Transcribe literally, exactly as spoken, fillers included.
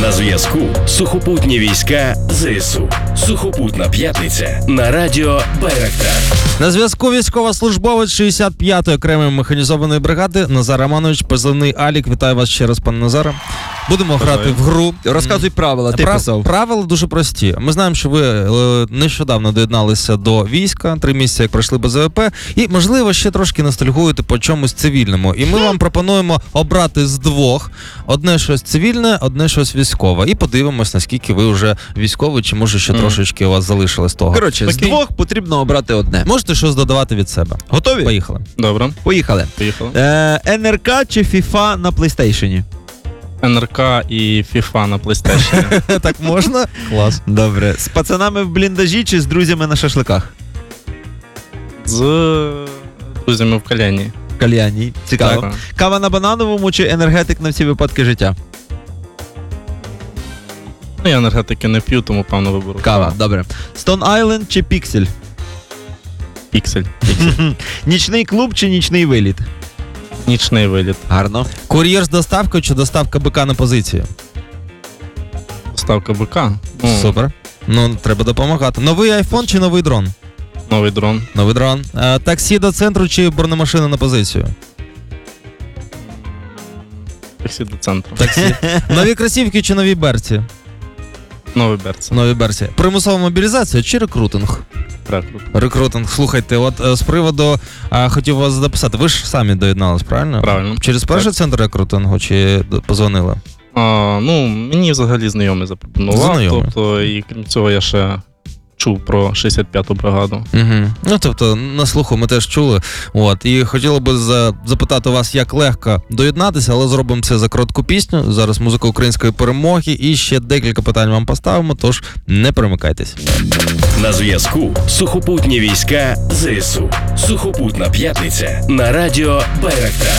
На зв'язку сухопутні війська ЗСУ. Сухопутна п'ятниця на радіо Байрактар. На зв'язку військовослужбовець шістдесят п'ятої окремої механізованої бригади Назар Романович, позивний Алік. Вітаю вас ще раз, пане Назаре. Будемо Бажаю. грати в гру. Розказуй правила, ти Прав- писав. Правила дуже прості. Ми знаємо, що ви е, нещодавно доєдналися до війська, три місяці як пройшли без ВП, і, можливо, ще трошки ностальгуєте по чомусь цивільному. І ми вам пропонуємо обрати з двох. Одне щось цивільне, одне щось військове. І подивимось, наскільки ви вже військовий, чи може ще Мгм. трошечки у вас залишилось того. Коротше, з Окей. двох потрібно обрати одне. Можете щось додавати від себе. Готові? Поїхали. Добре, Поїхали. поїхали. Е, ен ер ка чи FIFA на PlayStation? ен ер ка і FIFA на PlayStation. Так можна? Клас. Добре. З пацанами в бліндажі чи з друзями на шашликах? З друзями в кальяні. В кальяній. Цікаво. Так. Кава на банановому чи енергетик на всі випадки життя? Ну, я енергетики не п'ю, тому певно виберу. Кава, добре. Stone Island чи Піксель? Піксель. Нічний клуб чи нічний виліт? Нічний виліт. Гарно. Кур'єр з доставкою чи доставка БК на позицію? Доставка БК. Ну, Супер. Ну, треба допомагати. Новий айфон чи новий дрон? Новий дрон. Новий дрон. Е, таксі до центру чи бронемашина на позицію? Таксі до центру. Таксі. Нові кросівки чи нові берці? Новий берце. Нові берці. Примусова мобілізація чи рекрутинг? Рекрут. Рекрутинг. Слухайте, от е, з приводу а, хотів вас записати. Ви ж самі доєднались, правильно? Правильно. Через перший Так. центр рекрутингу чи д- позвонили? А, ну, мені взагалі знайомий запропонував. Знайомий. Тобто, і крім цього, я ще чув про шістдесят п'яту бригаду. Угу. Ну, тобто, на слуху ми теж чули. От. І хотіли би за... запитати вас, як легко доєднатися, але зробимо це за коротку пісню. Зараз музика української перемоги. І ще декілька питань вам поставимо, тож не перемикайтесь. На зв'язку сухопутні війська ЗСУ. Сухопутна п'ятниця на радіо Байрактар.